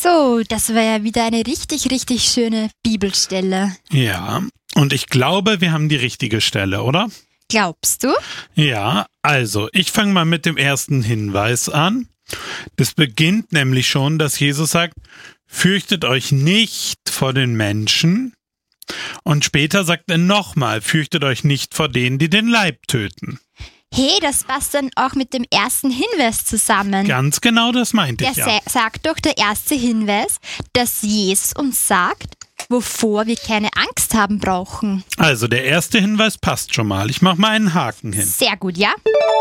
So, das war ja wieder eine richtig, richtig schöne Bibelstelle. Ja, und ich glaube, wir haben die richtige Stelle, oder? Glaubst du? Ja, also, ich fange mal mit dem ersten Hinweis an. Das beginnt nämlich schon, dass Jesus sagt, fürchtet euch nicht vor den Menschen. Und später sagt er nochmal, fürchtet euch nicht vor denen, die den Leib töten. Hey, das passt dann auch mit dem ersten Hinweis zusammen. Ganz genau, das meinte ich ja. Sagt doch der erste Hinweis, dass Jesus uns sagt, wovor wir keine Angst haben brauchen. Also, der erste Hinweis passt schon mal. Ich mache mal einen Haken hin. Sehr gut, ja?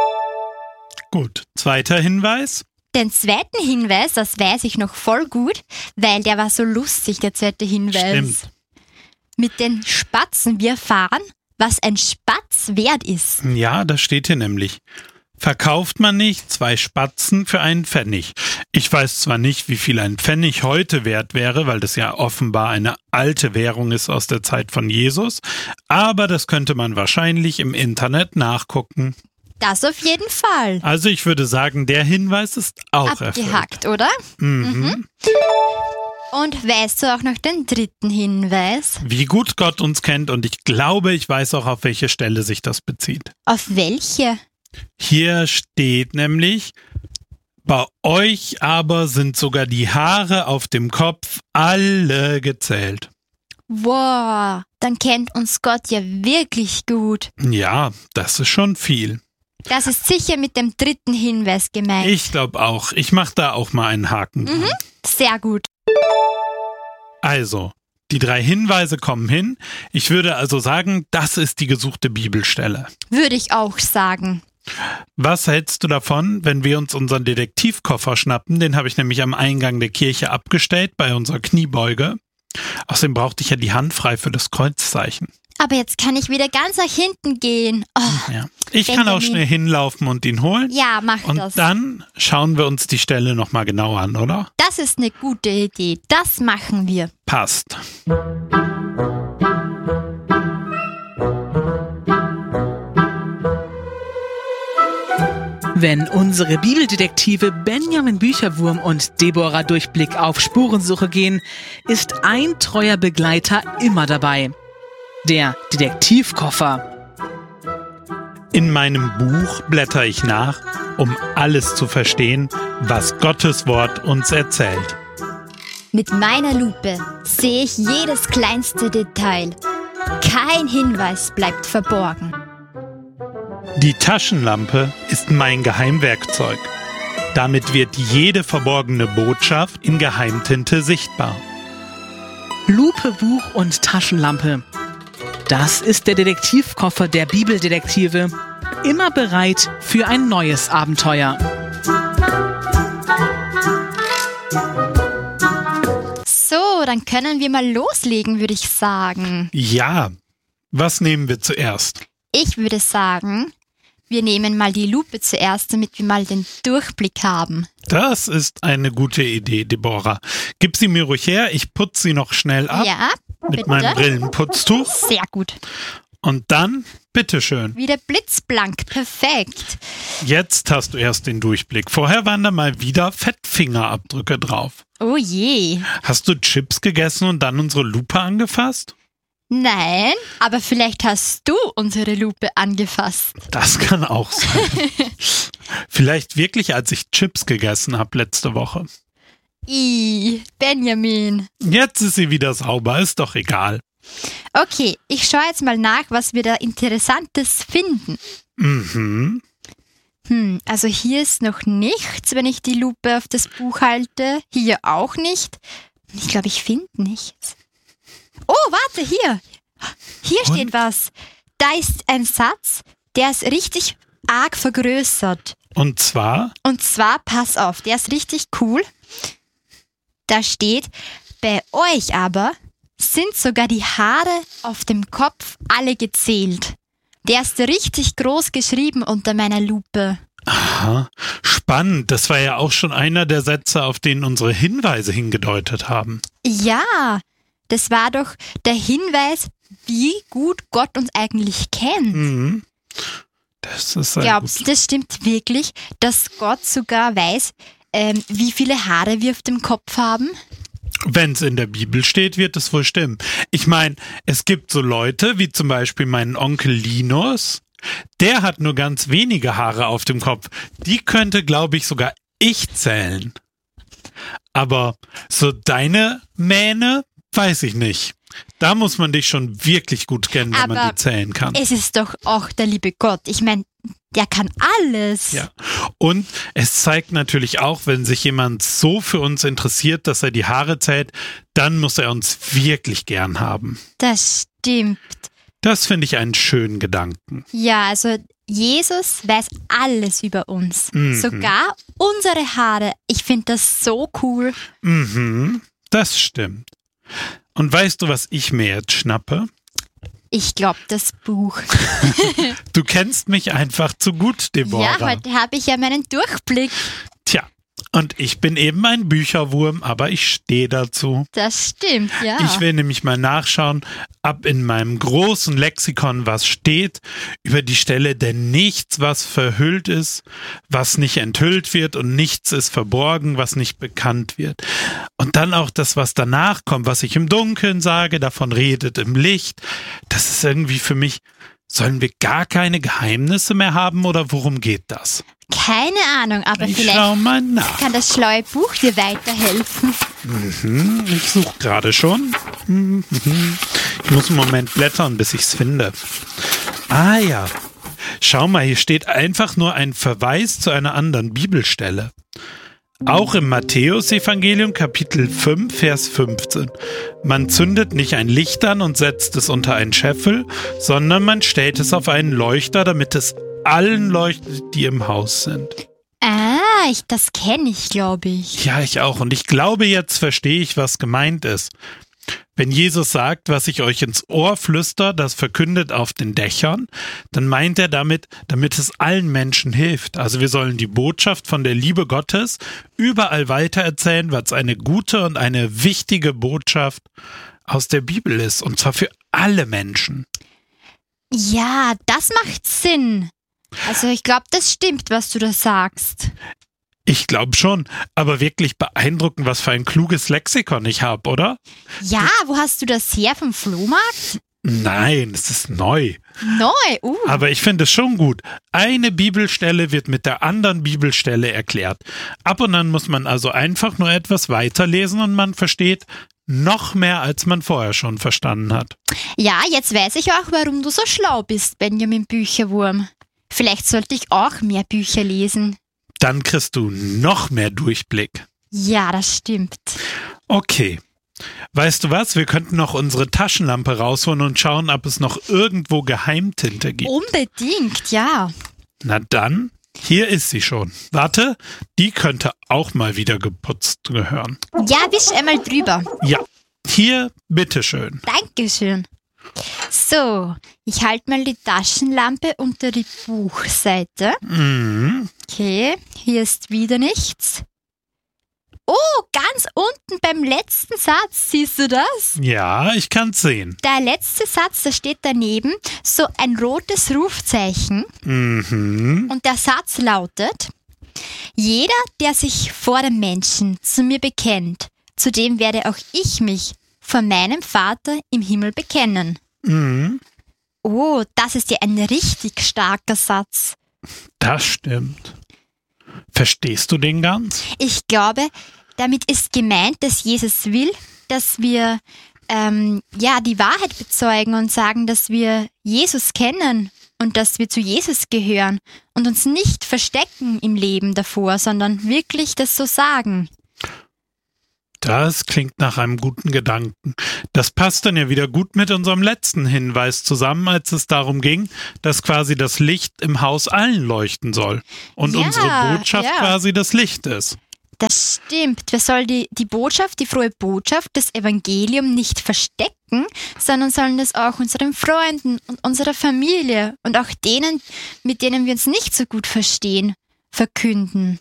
Gut, zweiter Hinweis. Den zweiten Hinweis, das weiß ich noch voll gut, weil der war so lustig, der zweite Hinweis. Stimmt. Mit den Spatzen wir erfahren, was ein Spatz wert ist. Ja, das steht hier nämlich. Verkauft man nicht 2 Spatzen für einen Pfennig. Ich weiß zwar nicht, wie viel ein Pfennig heute wert wäre, weil das ja offenbar eine alte Währung ist aus der Zeit von Jesus, aber das könnte man wahrscheinlich im Internet nachgucken. Das auf jeden Fall. Also ich würde sagen, der Hinweis ist auch abgehakt, erfüllt. oder? Mhm. Und weißt du auch noch den dritten Hinweis? Wie gut Gott uns kennt und ich glaube, ich weiß auch, auf welche Stelle sich das bezieht. Auf welche? Hier steht nämlich, bei euch aber sind sogar die Haare auf dem Kopf alle gezählt. Wow, dann kennt uns Gott ja wirklich gut. Ja, das ist schon viel. Das ist sicher mit dem dritten Hinweis gemeint. Ich glaube auch. Ich mache da auch mal einen Haken dran. Sehr gut. Also, die 3 Hinweise kommen hin. Ich würde also sagen, das ist die gesuchte Bibelstelle. Würde ich auch sagen. Was hältst du davon, wenn wir uns unseren Detektivkoffer schnappen? Den habe ich nämlich am Eingang der Kirche abgestellt bei unserer Kniebeuge. Außerdem brauchte ich ja die Hand frei für das Kreuzzeichen. Aber jetzt kann ich wieder ganz nach hinten gehen. Oh, Ja. Ich kann auch schnell hinlaufen und ihn holen. ja, mach Und das. dann schauen wir uns die Stelle nochmal genau an, oder? Das ist eine gute Idee. Das machen wir. Passt. Wenn unsere Bibeldetektive Benjamin Bücherwurm und Deborah Durchblick auf Spurensuche gehen, ist ein treuer Begleiter immer dabei. Der Detektivkoffer. In meinem Buch blätter ich nach, um alles zu verstehen, was Gottes Wort uns erzählt. Mit meiner Lupe sehe ich jedes kleinste Detail. Kein Hinweis bleibt verborgen. Die Taschenlampe ist mein Geheimwerkzeug. Damit wird jede verborgene Botschaft in Geheimtinte sichtbar. Lupe, Buch und Taschenlampe. Das ist der Detektivkoffer der Bibeldetektive. Immer bereit für ein neues Abenteuer. So, dann können wir mal loslegen, würde ich sagen. Ja, was nehmen wir zuerst? Ich würde sagen, wir nehmen mal die Lupe zuerst, damit wir mal den Durchblick haben. Das ist eine gute Idee, Deborah. Gib sie mir ruhig her, ich putze sie noch schnell ab Ja, mit bitte. meinem Brillenputztuch. Sehr gut. Und dann, bitteschön, Wieder blitzblank, perfekt. jetzt hast du erst den Durchblick. Vorher waren da mal wieder Fettfingerabdrücke drauf. Oh je. Hast du Chips gegessen und dann unsere Lupe angefasst? Nein, aber vielleicht hast du unsere Lupe angefasst. Das kann auch sein. Vielleicht wirklich, als ich Chips gegessen habe letzte Woche. Benjamin. Jetzt ist sie wieder sauber, ist doch egal. Okay, ich schaue jetzt mal nach, was wir da Interessantes finden. Mhm. Also hier ist noch nichts, wenn ich die Lupe auf das Buch halte. Hier auch nicht. Ich glaube, ich finde nichts. Oh, warte, hier. Hier steht was. Da ist ein Satz, der ist richtig arg vergrößert. Und zwar? Und zwar, pass auf, der ist richtig cool. Da steht, bei euch aber sind sogar die Haare auf dem Kopf alle gezählt. Der ist richtig groß geschrieben unter meiner Lupe. Aha, spannend. Das war ja auch schon einer der Sätze, auf denen unsere Hinweise hingedeutet haben. Ja, das war doch der Hinweis, wie gut Gott uns eigentlich kennt. Mhm. Das ist Glaubst du, das stimmt wirklich, dass Gott sogar weiß, wie viele Haare wir auf dem Kopf haben? Wenn es in der Bibel steht, wird es wohl stimmen. Ich meine, es gibt so Leute, wie zum Beispiel meinen Onkel Linus, der hat nur ganz wenige Haare auf dem Kopf. Die könnte, glaube ich, sogar ich zählen. Aber so deine Mähne, weiß ich nicht. Da muss man dich schon wirklich gut kennen, wenn man die zählen kann. Es ist doch auch der liebe Gott. Ich meine, der kann alles. Ja. Und es zeigt natürlich auch, wenn sich jemand so für uns interessiert, dass er die Haare zählt, dann muss er uns wirklich gern haben. Das stimmt. Das finde ich einen schönen Gedanken. Ja, also Jesus weiß alles über uns. Sogar unsere Haare. Ich finde das so cool. Das stimmt. Und weißt du, was ich mir jetzt schnappe? Ich glaube, das Buch. Du kennst mich einfach zu gut, Deborah. Ja, heute habe ich ja meinen Durchblick. Tja, und ich bin eben ein Bücherwurm, aber ich stehe dazu. Das stimmt, ja. Ich will nämlich mal nachschauen, ab in meinem großen Lexikon, was steht über die Stelle, denn nichts, was verhüllt ist, was nicht enthüllt wird und nichts ist verborgen, was nicht bekannt wird. Und dann auch das, was danach kommt, was ich im Dunkeln sage, davon redet im Licht. Das ist irgendwie für mich, sollen wir gar keine Geheimnisse mehr haben oder worum geht das? Keine Ahnung, aber Ich vielleicht schau mal nach. kann das schlaue Buch dir weiterhelfen. Ich suche gerade schon. Ich muss einen Moment blättern, bis ich es finde. Ah ja. Schau mal, hier steht einfach nur ein Verweis zu einer anderen Bibelstelle. Auch im Matthäus-Evangelium Kapitel 5, Vers 15. Man zündet nicht ein Licht an und setzt es unter einen Scheffel, sondern man stellt es auf einen Leuchter, damit es allen leuchtet, die im Haus sind. Das kenne ich, glaube ich. Ja, ich auch. Und ich glaube, jetzt verstehe ich, was gemeint ist. Wenn Jesus sagt, was ich euch ins Ohr flüster, das verkündet auf den Dächern, dann meint er damit es allen Menschen hilft. Also wir sollen die Botschaft von der Liebe Gottes überall weitererzählen, was eine gute und eine wichtige Botschaft aus der Bibel ist. Und zwar für alle Menschen. Ja, das macht Sinn. Also ich glaube, das stimmt, was du da sagst. Ich glaube schon, aber wirklich beeindruckend, was für ein kluges Lexikon ich habe, oder? Ja, wo hast du das her? Vom Flohmarkt? Nein, es ist neu. Neu? Aber ich finde es schon gut. Eine Bibelstelle wird mit der anderen Bibelstelle erklärt. Ab und an muss man also einfach nur etwas weiterlesen und man versteht noch mehr, als man vorher schon verstanden hat. Ja, jetzt weiß ich auch, warum du so schlau bist, Benjamin Bücherwurm. Vielleicht sollte ich auch mehr Bücher lesen. Dann kriegst du noch mehr Durchblick. Ja, das stimmt. Okay. Weißt du was? Wir könnten noch unsere Taschenlampe rausholen und schauen, ob es noch irgendwo Geheimtinte gibt. Unbedingt, ja. Na dann, hier ist sie schon. Warte, die könnte auch mal wieder geputzt gehören. Ja, wisch einmal drüber. Ja, hier, bitteschön. Dankeschön. So, ich halte mal die Taschenlampe unter die Buchseite. Okay, hier ist wieder nichts. Oh, ganz unten beim letzten Satz, siehst du das? Ja, ich kann's sehen. Der letzte Satz, da steht daneben so ein rotes Rufzeichen. Und der Satz lautet: Jeder, der sich vor dem Menschen zu mir bekennt, zu dem werde auch ich mich vor meinem Vater im Himmel bekennen. Oh, das ist ja ein richtig starker Satz. Das stimmt. Verstehst du den ganz? Ich glaube, damit ist gemeint, dass Jesus will, dass wir die Wahrheit bezeugen und sagen, dass wir Jesus kennen und dass wir zu Jesus gehören und uns nicht verstecken im Leben davor, sondern wirklich das so sagen. Das klingt nach einem guten Gedanken. Das passt dann ja wieder gut mit unserem letzten Hinweis zusammen, als es darum ging, dass quasi das Licht im Haus allen leuchten soll. Und unsere Botschaft quasi das Licht ist. Das stimmt. Wir sollen die Botschaft, die frohe Botschaft, das Evangelium nicht verstecken, sondern sollen das auch unseren Freunden und unserer Familie und auch denen, mit denen wir uns nicht so gut verstehen, verkünden.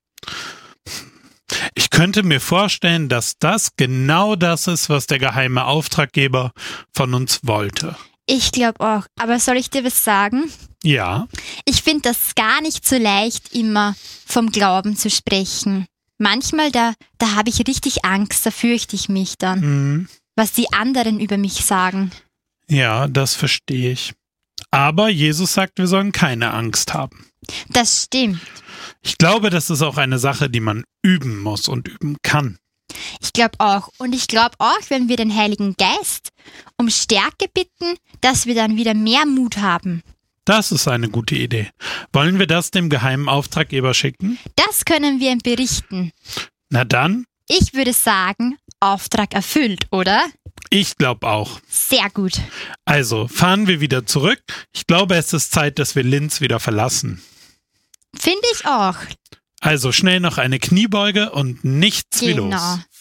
Ich könnte mir vorstellen, dass das genau das ist, was der geheime Auftraggeber von uns wollte. Ich glaube auch. Aber soll ich dir was sagen? Ja. Ich finde das gar nicht so leicht, immer vom Glauben zu sprechen. Manchmal, da habe ich richtig Angst, da fürchte ich mich dann, was die anderen über mich sagen. Ja, das verstehe ich. Aber Jesus sagt, wir sollen keine Angst haben. Das stimmt. Ich glaube, das ist auch eine Sache, die man üben muss und üben kann. Ich glaube auch. Und ich glaube auch, wenn wir den Heiligen Geist um Stärke bitten, dass wir dann wieder mehr Mut haben. Das ist eine gute Idee. Wollen wir das dem geheimen Auftraggeber schicken? Das können wir ihm berichten. Na dann? Ich würde sagen, Auftrag erfüllt, oder? Ich glaube auch. Sehr gut. Also, fahren wir wieder zurück. Ich glaube, es ist Zeit, dass wir Linz wieder verlassen. Finde ich auch. Also schnell noch eine Kniebeuge und nichts wie los. Genau.